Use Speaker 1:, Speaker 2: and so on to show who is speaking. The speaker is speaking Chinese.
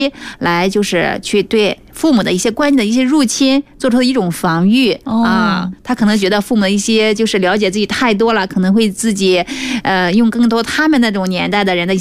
Speaker 1: 来就是去对父母的一些关系的一些入侵做出的一种防御、他可能觉得父母的一些就是了解自己太多了，可能会自己用更多他们那种年代的人的